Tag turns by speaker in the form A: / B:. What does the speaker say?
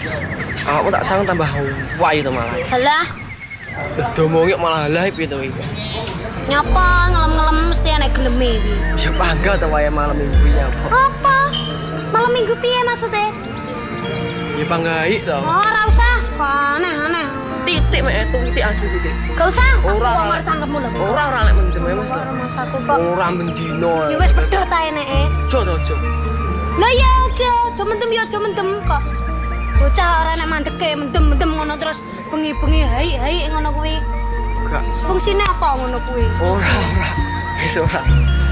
A: Aku tak sang tambah wae to malah.
B: Halah,
A: Domongnya malah halah piye to iki.
B: nyapa ngelem-ngelem mesti ana geleme iki.
A: Ya bangga to wae malam minggu ya.
B: Apa? Malam minggu piye maksudnya?
A: Ya bangga iki to.
B: Oh, ora usah. Aneh-aneh.
A: Titik mek titik asu titik.
B: Gak usah.
A: Ora,
B: Aku
A: ora.
B: ngomong cangkemmu lho.
A: Ora lek mendem Mas.
B: Ora masaku kok.
A: Ora mendino.
B: Ya wis pedhot ae eneke.
A: Ojo.
B: Lah ya aja mendem ya aja mendem kok. Bocah ora nek mandeke mendem-mendem ngono terus bengi-bengi hai ngono kuwi.
A: Enggak.
B: Fungsine apa ngono kuwi?
A: Ora. Wis ora.